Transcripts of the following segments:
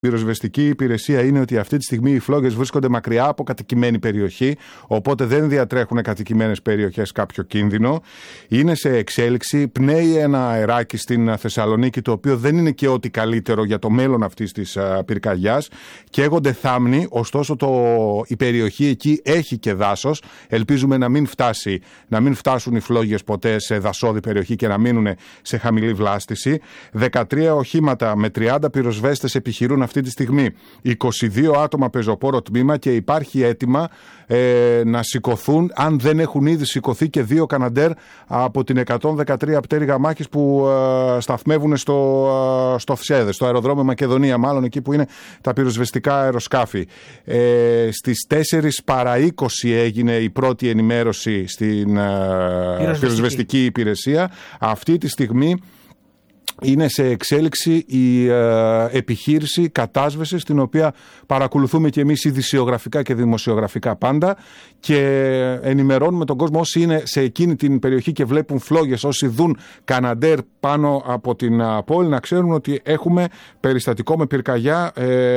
Η πυροσβεστική υπηρεσία είναι ότι αυτή τη στιγμή οι φλόγες βρίσκονται μακριά από κατοικημένη περιοχή, οπότε δεν διατρέχουν κατοικημένες περιοχές κάποιο κίνδυνο. Είναι σε εξέλιξη, πνέει ένα αεράκι στην Θεσσαλονίκη, το οποίο δεν είναι και ό,τι καλύτερο για το μέλλον αυτής της πυρκαγιάς. Καίγονται θάμνοι, ωστόσο η περιοχή εκεί έχει και δάσος. Ελπίζουμε να μην φτάσουν οι φλόγες ποτέ σε δασόδη περιοχή και να μείνουν σε χαμηλή βλάστηση. 13 οχήματα με 30 πυροσβέστες επιχειρούν αυτή τη στιγμή. 22 άτομα πεζοπόρο τμήμα και υπάρχει αίτημα να σηκωθούν, αν δεν έχουν ήδη σηκωθεί, και 2 Καναντέρ από την 113 πτέρυγα μάχης που σταθμεύουν στο Φσέδε, στο αεροδρόμιο Μακεδονία, μάλλον εκεί που είναι τα πυροσβεστικά αεροσκάφη. Στις 4 παρά 20 έγινε η πρώτη ενημέρωση στην πυροσβεστική υπηρεσία. Αυτή τη στιγμή είναι σε εξέλιξη η επιχείρηση κατάσβεσης, την οποία παρακολουθούμε και εμείς ειδησιογραφικά και δημοσιογραφικά πάντα, και ενημερώνουμε τον κόσμο όσοι είναι σε εκείνη την περιοχή και βλέπουν φλόγες, όσοι δουν Καναντέρ πάνω από την πόλη, να ξέρουν ότι έχουμε περιστατικό με πυρκαγιά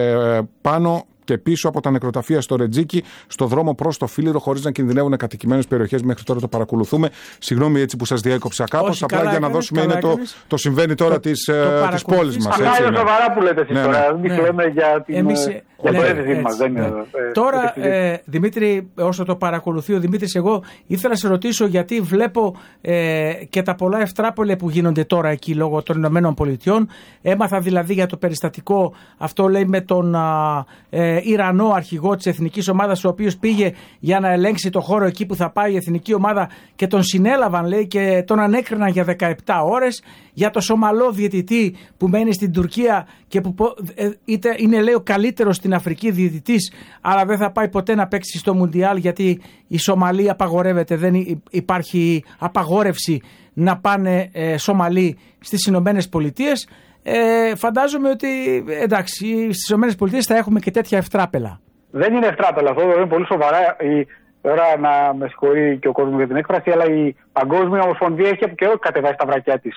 πάνω και πίσω από τα νεκροταφεία στο Ρετζίκι, στο δρόμο προς το Φίλιρο, χωρίς να κινδυνεύουν κατοικημένες περιοχές. Μέχρι τώρα το παρακολουθούμε. Συγγνώμη έτσι που σας διέκοψα κάπως. Απλά για να δώσουμε, είναι το συμβαίνει τώρα της πόλης μας. Αυτά είναι σοβαρά που λέτε εσείς τώρα. Μην λέμε για την έδειξή μας. Τώρα, Δημήτρη, όσο το παρακολουθεί ο Δημήτρης, εγώ ήθελα να σε ρωτήσω, γιατί βλέπω και τα πολλά ευτράπολε που γίνονται τώρα εκεί λόγω των Ηνωμένων Πολιτειών. Έμαθα δηλαδή για το περιστατικό αυτό, λέει, με τον Ιρανό αρχηγό της εθνικής ομάδας, ο οποίος πήγε για να ελέγξει το χώρο εκεί που θα πάει η εθνική ομάδα και τον συνέλαβαν, λέει, και τον ανέκριναν για 17 ώρες. Για το Σομαλό διαιτητή που μένει στην Τουρκία και που είναι, λέει, ο καλύτερος στην Αφρική διαιτητής, αλλά δεν θα πάει ποτέ να παίξει στο Μουντιάλ, γιατί η Σομαλή απαγορεύεται, δεν υπάρχει απαγόρευση να πάνε Σομαλοί στις Ηνωμένες Πολιτείες. Φαντάζομαι ότι εντάξει, στις ΗΠΑ θα έχουμε και τέτοια ευτράπελα. Δεν είναι ευτράπελα αυτό, είναι πολύ σοβαρά. Τώρα να με συγχωρεί και ο κόσμος για την έκφραση, αλλά η Παγκόσμια Ομοσπονδία έχει από καιρό κατεβάσει τα βρακιά της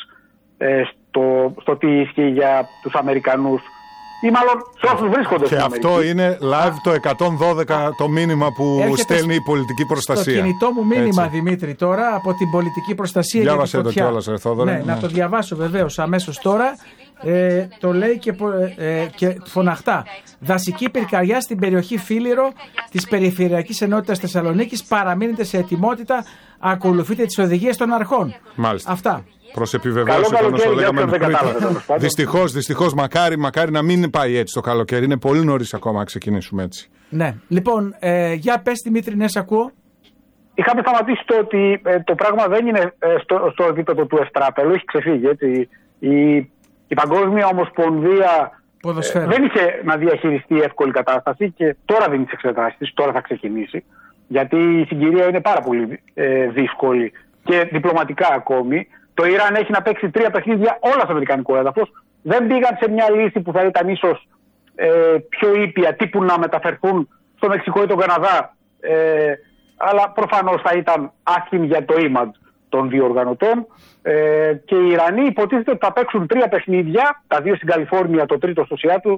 στο τι ισχύει για τους Αμερικανούς, ή μάλλον σε όσους βρίσκονται στην Αμερική. Και αυτό είναι live το 112 το μήνυμα που στέλνει η πολιτική προστασία. Στο κινητό μου μήνυμα, έτσι, Δημήτρη, τώρα από την πολιτική προστασία. Διάβασε το κιόλας, Θόδωρε. Ναι, να το διαβάσω βεβαίως αμέσως τώρα. Το λέει και φωναχτά. Δασική πυρκαγιά στην περιοχή Φίλιρο της Περιφερειακής Ενότητας Θεσσαλονίκης. Παραμείνετε σε ετοιμότητα. Ακολουθείτε τις οδηγίες των αρχών. Μάλιστα. Αυτά. Προς επιβεβαίωση των όσων λέγαμε πριν. Δυστυχώς, μακάρι να μην πάει έτσι το καλοκαίρι. Είναι πολύ νωρίς ακόμα να ξεκινήσουμε έτσι. Ναι. Λοιπόν, για πες, Δημήτρη, ναι, σε ακούω. Είχαμε σταματήσει το ότι το πράγμα δεν είναι στο επίπεδο του ευτράπελου, έχει ξεφύγει, έτσι. Η Παγκόσμια Ομοσπονδία δεν είχε να διαχειριστεί εύκολη κατάσταση και τώρα δεν έχει εξετάσει, τώρα θα ξεκινήσει. Γιατί η συγκυρία είναι πάρα πολύ δύσκολη και διπλωματικά ακόμη. Το Ιράν έχει να παίξει 3 παιχνίδια όλα στο αμερικανικό έδαφος. Δεν πήγαν σε μια λύση που θα ήταν ίσως πιο ήπια, τύπου να μεταφερθούν στο Μεξικό ή τον Καναδά. Αλλά προφανώς θα ήταν άσχημη για το image των δύο οργανωτών. Και οι Ιρανοί υποτίθεται ότι θα παίξουν 3 παιχνίδια, τα 2 στην Καλιφόρνια, το τρίτο στο Σιάτλ,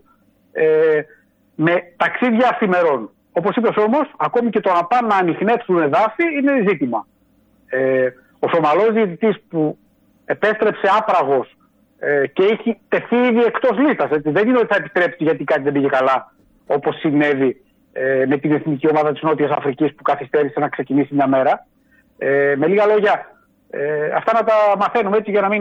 με ταξίδια αυθημερών. Όπως είπες όμως, ακόμη και το να πάνε να ανιχνεύσουν εδάφη είναι ζήτημα. Ο Σομαλός διαιτητής που επέστρεψε άπραγος και έχει τεθεί ήδη εκτός λίστας. Δεν είναι ότι θα επιτρέψει γιατί κάτι δεν πήγε καλά, όπως συνέβη με την εθνική ομάδα της Νότιας Αφρικής που καθυστέρησε να ξεκινήσει μια μέρα. Με λίγα λόγια, αυτά να τα μαθαίνουμε έτσι για να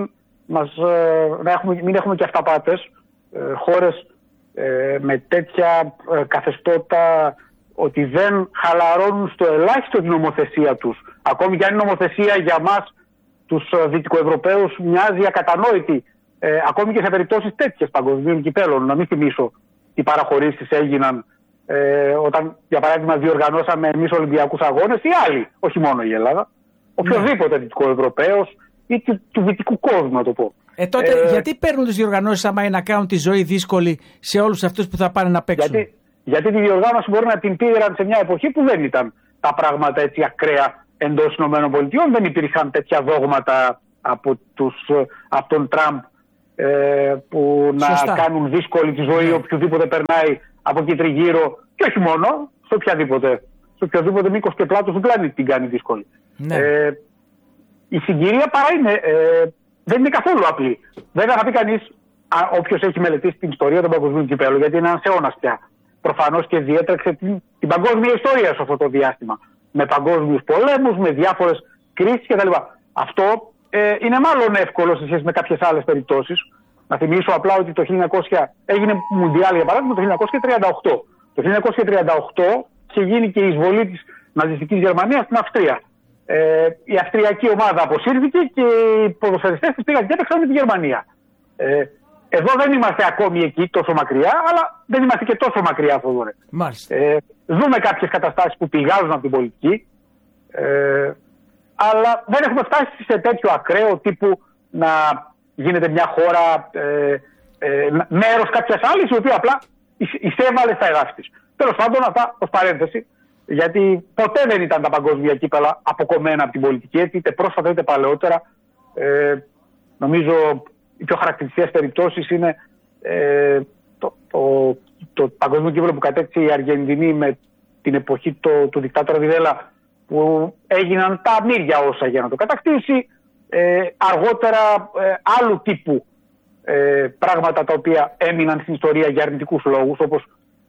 μην έχουμε και αυταπάτες. Χώρες με τέτοια καθεστώτα ότι δεν χαλαρώνουν στο ελάχιστο την νομοθεσία τους. Ακόμη και αν η νομοθεσία για μας τους Δυτικοευρωπαίους μοιάζει ακατανόητη. Ακόμη και σε περιπτώσεις τέτοιες παγκοσμίων κυπέλων. Να μην θυμίσω τι παραχωρήσεις έγιναν όταν, για παράδειγμα, διοργανώσαμε εμείς Ολυμπιακούς Αγώνες ή άλλοι, όχι μόνο η Ελλάδα. Οποιοδήποτε Δυτικοευρωπαίος ή του δυτικού κόσμου, να το πω. Τότε γιατί παίρνουν τις διοργανώσεις άμα είναι να κάνουν τη ζωή δύσκολη σε όλους αυτούς που θα πάνε να παίξουν? Γιατί τη διοργάνωση μπορεί να την πήραν σε μια εποχή που δεν ήταν τα πράγματα έτσι ακραία εντός ΗΠΑ. Δεν υπήρχαν τέτοια δόγματα από τον Τραμπ που να κάνουν δύσκολη τη ζωή οποιοδήποτε περνάει από εκεί τριγύρω, και όχι μόνο, σε οποιοδήποτε μήκος και πλάτος του πλανήτη την κάνει δύσκολη. Ναι. Η συγκυρία παρά είναι, δεν είναι καθόλου απλή. Βέβαια θα πει κανείς, όποιος έχει μελετήσει την ιστορία των παγκοσμίων κυπέλλου, γιατί είναι ένας αιώνας πια, προφανώς και διέτρεξε την παγκόσμια ιστορία σε αυτό το διάστημα. Με παγκόσμιους πολέμους, με διάφορες κρίσεις κτλ. Αυτό είναι μάλλον εύκολο σε σχέση με κάποιες άλλες περιπτώσεις. Να θυμίσω απλά ότι το 1900 έγινε Μουντιάλ, για παράδειγμα, το 1938. Το 1938 είχε γίνει και η εισβολή της ναζιστικής Γερμανίας στην Αυστρία. Η αυστριακή ομάδα αποσύρθηκε και οι ποδοσφαιριστές της πήγαν και έπαιξαν με τη Γερμανία. Εδώ δεν είμαστε ακόμη εκεί τόσο μακριά, αλλά δεν είμαστε και τόσο μακριά, Θοδωρέ. Δούμε κάποιες καταστάσεις που πηγάζουν από την πολιτική, αλλά δεν έχουμε φτάσει σε τέτοιο ακραίο τύπου να γίνεται μια χώρα μέρος κάποιας άλλης, η οποία απλά εισέβαλε στα εδάφη της. Τέλος πάντων, αυτά ως παρένθεση, γιατί ποτέ δεν ήταν τα παγκόσμια κύπελλα αποκομμένα από την πολιτική, είτε πρόσφατα είτε παλαιότερα. Νομίζω οι πιο χαρακτηριστικές περιπτώσεις είναι το παγκόσμιο κύπελλο που κατέκτησε η Αργεντινή με την εποχή του δικτάτορα Βιδέλα, που έγιναν τα μύρια όσα για να το κατακτήσει. Αργότερα άλλου τύπου πράγματα τα οποία έμειναν στην ιστορία για αρνητικούς λόγους, όπως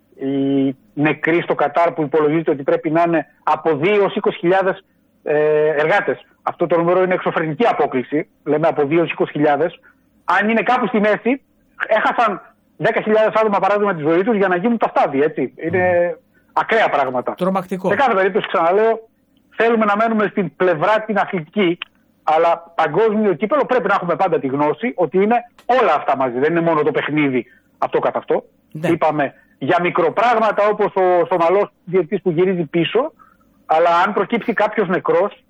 οι νεκροί στο Κατάρ, που υπολογίζεται ότι πρέπει να είναι από 2 ως 20.000 εργάτες. Αυτό το νούμερο είναι εξωφρενική απόκληση, λέμε από 2 ως 20.000. Αν είναι κάπου στη μέση, έχασαν 10.000 άτομα παράδειγμα τη ζωή τους για να γίνουν τα στάδια, έτσι. Είναι ακραία πράγματα. Τρομακτικό. Σε κάθε περίπτωση, ξαναλέω, θέλουμε να μένουμε στην πλευρά την αθλητική, αλλά παγκόσμιο κύπελλο πρέπει να έχουμε πάντα τη γνώση ότι είναι όλα αυτά μαζί. Δεν είναι μόνο το παιχνίδι αυτό καθ' αυτό. Ναι. Είπαμε για μικροπράγματα όπως ο Σομαλός διαιτητής που γυρίζει πίσω, αλλά αν προκύψει κάποιος νεκρός,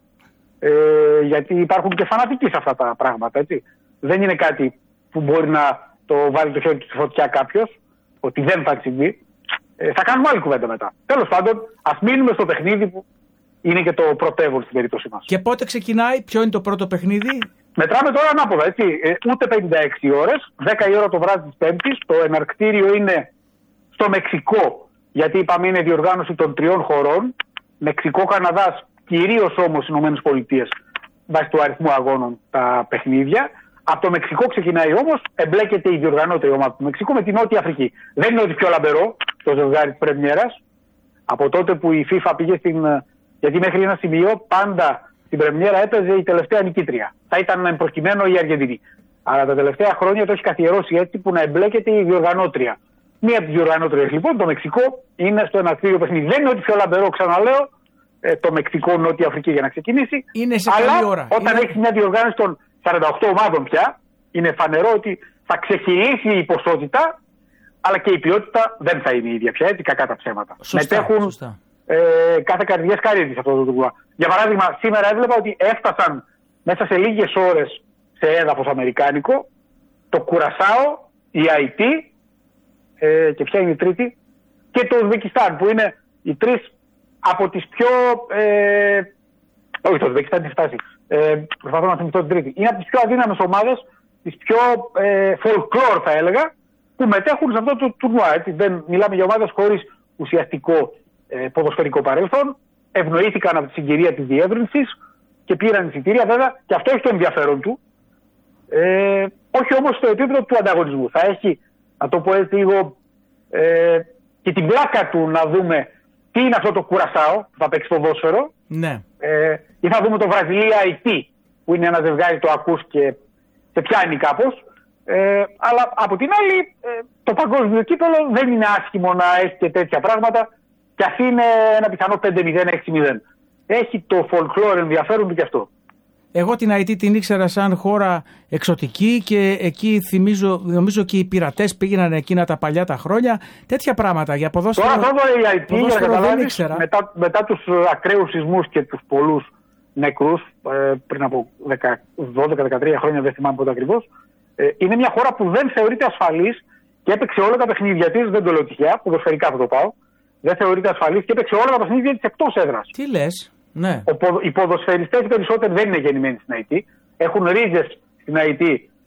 γιατί υπάρχουν και φανατικοί σε αυτά τα πράγματα, έτσι. Δεν είναι κάτι που μπορεί να το βάλει το χέρι του στη φωτιά κάποιος, ότι δεν θα συμβεί. Θα κάνουμε άλλη κουβέντα μετά. Τέλος πάντων, ας μείνουμε στο παιχνίδι που είναι και το πρωτεύον στην περίπτωση μας. Και πότε ξεκινάει, ποιο είναι το πρώτο παιχνίδι? Μετράμε τώρα ανάποδα, έτσι. Ούτε 56 ώρες, 10 η ώρα το βράδυ της Πέμπτης. Το εναρκτήριο είναι στο Μεξικό, γιατί είπαμε είναι διοργάνωση των 3 χωρών. Μεξικό, Καναδάς, κυρίως όμως Ηνωμένες Πολιτείες, βάσει του αριθμού αγώνων τα παιχνίδια. Από το Μεξικό ξεκινάει όμως, εμπλέκεται η διοργανώτερη ομάδα του Μεξικού με την Νότια Αφρική. Δεν είναι ότι πιο λαμπερό το ζευγάρι της πρεμιέρας. Από τότε που η FIFA πήγε στην. Γιατί μέχρι ένα σημείο πάντα στην πρεμιέρα έπαιζε η τελευταία νικήτρια. Θα ήταν προκειμένο η Αργεντινή. Αλλά τα τελευταία χρόνια το έχει καθιερώσει έτσι που να εμπλέκεται η διοργανώτρια. Μία από τις διοργανώτριες λοιπόν, το Μεξικό, είναι στο εναρκτήριο παιχνίδι. Δεν είναι ότι πιο λαμπερό, ξαναλέω, το Μεξικό, Νότια Αφρική για να ξεκινήσει. Είναι σε καλή ώρα. Όταν έχεις μια διοργάνωση των 48 ομάδων πια, είναι φανερό ότι θα ξεχυλήσει η ποσότητα, αλλά και η ποιότητα δεν θα είναι η ίδια πια. Έτσι, κακά τα ψέματα. Μετέχουν κάθε καρδιές καρύδι σε αυτό το τουρνουά. Για παράδειγμα, σήμερα έβλεπα ότι έφτασαν μέσα σε λίγες ώρες σε έδαφος αμερικάνικο το Κουρασάο, η Αϊτή και ποια είναι η τρίτη, και το Ουσβεκιστάν, που είναι οι τρεις από τις πιο. Όχι, το Ουσβεκιστάν έχει φτάσει. Προσπαθώ να θυμηθώ την τρίτη. Είναι από τις πιο αδύναμες ομάδες, τις πιο folklore θα έλεγα, που μετέχουν σε αυτό το τουρνουά. Έτσι. Δεν μιλάμε για ομάδες χωρίς ουσιαστικό ποδοσφαιρικό παρελθόν. Ευνοήθηκαν από τη συγκυρία της διεύρυνσης και πήραν εισιτήρια, βέβαια, και αυτό έχει το ενδιαφέρον του. Όχι όμως στο επίπεδο του ανταγωνισμού. Θα έχει, να το πω έτσι λίγο, και την πλάκα του να δούμε τι είναι αυτό το Κουρασάο που θα παίξει ποδόσφαιρο. Ναι. Ή θα δούμε το Βραζιλία-Αϊτή, που είναι ένα ζευγάρι, το ακούς και σε πιάνει κάπως. Αλλά από την άλλη, το παγκόσμιο κύπελλο δεν είναι άσχημο να έχει και τέτοια πράγματα, και ας είναι ένα πιθανό 5-0, 6-0. Έχει το folklore ενδιαφέρον του και αυτό. Εγώ την Αϊτή την ήξερα σαν χώρα εξωτική και εκεί νομίζω και οι πειρατές πήγαιναν εκείνα τα παλιά τα χρόνια. Τέτοια πράγματα για ποδόσφαιρο. Τώρα η Αϊτή, για να καταλάβεις, μετά τους ακραίους σεισμούς και τους πολλούς νεκρούς πριν από 12-13 χρόνια, δεν θυμάμαι πότε ακριβώς, είναι μια χώρα που δεν θεωρείται ασφαλής και έπαιξε όλα τα παιχνίδια της, δεν το λέω τυχαία, ποδοσφαιρικά θα το πάω, δεν θεωρείται ασφαλής και έπαιξε όλα τα παιχνίδια της εκτός έδρας. Τι λες? Ναι. Οι ποδοσφαιριστές περισσότεροι δεν είναι γεννημένοι στην Αϊτή. Έχουν ρίζες στην Αϊτή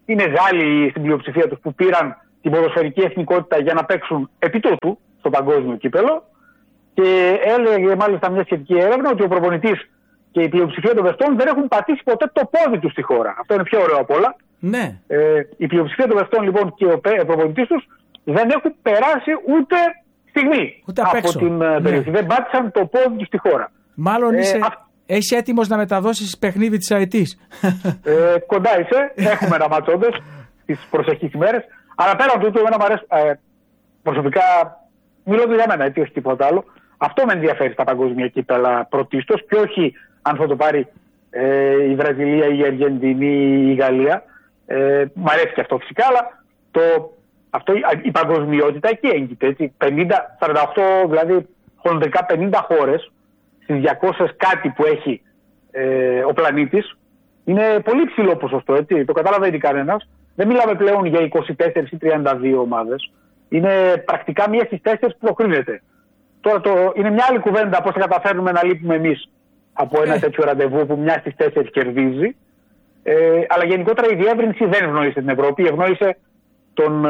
είναι Γάλλοι στην πλειοψηφία τους που πήραν την ποδοσφαιρική εθνικότητα για να παίξουν επί τούτου στο παγκόσμιο κύπελο. Και έλεγε μάλιστα μια σχετική έρευνα ότι ο προπονητής και η πλειοψηφία των παιχτών δεν έχουν πατήσει ποτέ το πόδι τους στη χώρα. Αυτό είναι πιο ωραίο απ' όλα. Ναι. Η πλειοψηφία των παιχτών λοιπόν και ο προπονητής τους δεν έχουν περάσει ούτε στιγμή από την περιοχή. Δεν πάτησαν το πόδι τους στη χώρα. Μάλλον είσαι έτοιμος να μεταδώσεις παιχνίδι της ΑΕΤΗΣ. Κοντά είσαι. Έχουμε ένα ματσόντες τις προσεχείς ημέρες. Αλλά πέραν τούτου, εμένα μου αρέσει προσωπικά, μιλώντας για μένα, έτσι, όχι τίποτα άλλο. Αυτό με ενδιαφέρει στα παγκόσμια κύπελα πρωτίστως, και όχι αν θα το πάρει η Βραζιλία, η Αργεντινή ή η Γαλλία. Μ' αρέσει και αυτό φυσικά, αλλά η παγκοσμιότητα εκεί έγκυται. Έτσι. 48, δηλαδή χοντρικά 50 χώρες στις 200 κάτι που έχει ο πλανήτης. Είναι πολύ ψηλό ποσοστό, έτσι. Το καταλαβαίνει κανένας. Δεν μιλάμε πλέον για 24 ή 32 ομάδες. Είναι πρακτικά μία στις 4 που προκρίνεται. Τώρα είναι μια άλλη κουβέντα πώς θα καταφέρνουμε να λείπουμε εμείς από ένα τέτοιο ραντεβού που μια στις 4 κερδίζει. Αλλά γενικότερα η διεύρυνση δεν ευνοήσε την Ευρώπη. Ευνοήσε την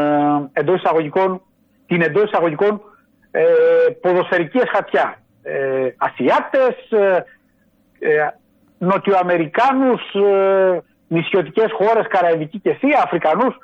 εντός εισαγωγικών ποδοσφαιρική εσχατιά. Ασιάτες, Νοτιοαμερικάνους, νησιωτικές χώρες, Καραϊβική και Ασία, Αφρικανούς,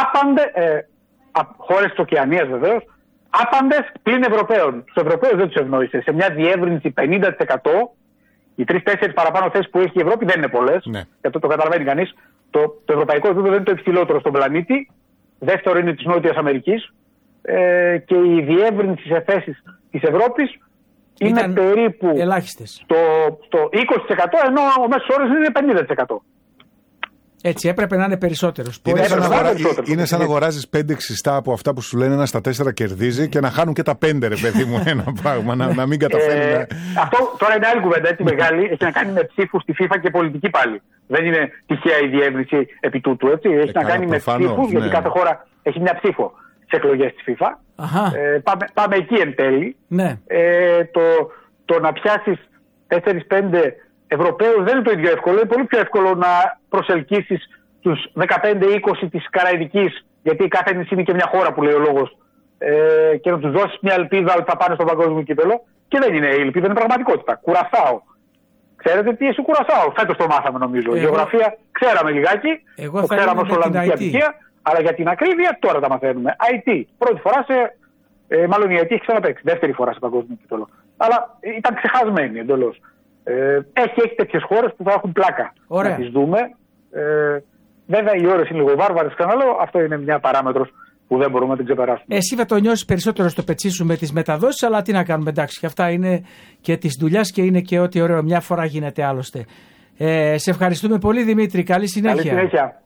χώρες της Οκεανίας βεβαίως, άπαντες πλην Ευρωπαίων. Στους Ευρωπαίους δεν τους ευνόησε. Σε μια διεύρυνση 50%, οι 3-4 παραπάνω θέσεις που έχει η Ευρώπη δεν είναι πολλές. Ναι. Και αυτό το καταλαβαίνει κανείς. Το ευρωπαϊκό επίπεδο δεν είναι το υψηλότερο στον πλανήτη. Δεύτερο είναι της Νότιας Αμερικής. Και η διεύρυνση σε θέσεις της Ευρώπης είναι περίπου ελάχιστες. Στο 20%, ενώ ο μέσος όρος είναι 50%. Έτσι έπρεπε να είναι περισσότερος. Είναι σαν να αγοράζεις 5 ξυστά από αυτά που σου λένε 1 στα 4 κερδίζει και να χάνουν και τα 5, ρε παιδί μου, ένα πράγμα. Να μην καταφέρει. Αυτό τώρα είναι άλλη κουβέντα, έτσι μεγάλη. Έχει να κάνει με ψήφους στη FIFA και πολιτική πάλι. Δεν είναι τυχαία η διεύρυνση επί τούτου, έτσι. Έχει να κάνει με ψήφους, γιατί κάθε χώρα έχει μια ψήφο σε εκλογές της FIFA. Πάμε εκεί εν τέλει. Ναι. Το να πιάσεις 4-5 Ευρωπαίους δεν είναι το ίδιο εύκολο. Είναι πολύ πιο εύκολο να προσελκύσεις τους 15-20 της Καραϊβικής, γιατί κάθε νησί είναι και μια χώρα που λέει ο λόγος, και να τους δώσεις μια ελπίδα ότι θα πάνε στο παγκόσμιο κύπελο. Και δεν είναι η ελπίδα, είναι πραγματικότητα. Κουρασάω. Ξέρετε τι είσαι Κουρασάο? Φέτος το μάθαμε νομίζω. Γεωγραφία ξέραμε λιγάκι. Το ξέραμε ως Ολλανδική Αττικία. Αλλά για την ακρίβεια τώρα τα μαθαίνουμε. IT. Πρώτη φορά μάλλον η IT έχει ξαναπαίξει. Δεύτερη φορά σε παγκόσμιο κύπελο. Αλλά ήταν ξεχασμένη εντελώς. Έχει τέτοιες χώρες που θα έχουν πλάκα. Ωραία. Να τις δούμε. Βέβαια οι ώρες είναι λίγο βάρβαρες, ξαναλέω. Αυτό είναι μια παράμετρος που δεν μπορούμε να την ξεπεράσουμε. Εσύ θα το νιώσεις περισσότερο στο πετσί σου με τις μεταδόσεις, αλλά τι να κάνουμε, εντάξει. Και αυτά είναι και της δουλειάς και είναι και ό,τι ωραίο. Μια φορά γίνεται άλλωστε. Σε ευχαριστούμε πολύ, Δημήτρη. Καλή συνέχεια. Καλή συνέχεια.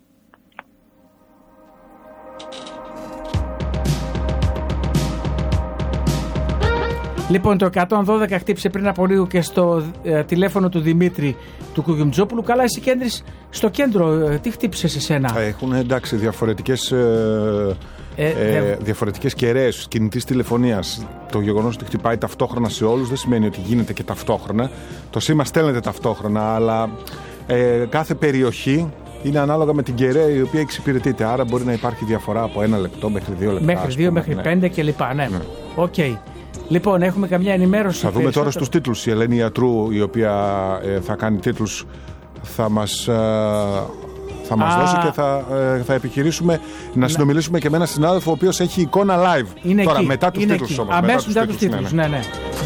Λοιπόν, το 112 χτύπησε πριν από λίγο και στο τηλέφωνο του Δημήτρη του Κουγιουμτζόπουλου. Καλά, εσύ κέντρης στο κέντρο. Τι χτύπησε σε σένα? Έχουν εντάξει διαφορετικές κεραίες κινητής τηλεφωνίας. Το γεγονός ότι χτυπάει ταυτόχρονα σε όλους δεν σημαίνει ότι γίνεται και ταυτόχρονα. Το σήμα στέλνεται ταυτόχρονα, αλλά κάθε περιοχή είναι ανάλογα με την κεραία η οποία εξυπηρετείται. Άρα μπορεί να υπάρχει διαφορά από 1 λεπτό μέχρι 2 λεπτά. Μέχρι 2 μέχρι 5 κλπ. Ναι. Οκ. Λοιπόν, έχουμε καμιά ενημέρωση. Θα δούμε τώρα στους τίτλους. Η Ελένη Ιατρού, η οποία θα κάνει τίτλους, θα μας δώσει και θα επιχειρήσουμε να συνομιλήσουμε και με έναν συνάδελφο ο οποίος έχει εικόνα live. Είναι τώρα, εκεί. μετά τους τίτλους όμως. Αμέσως μετά τους τίτλους. Ναι.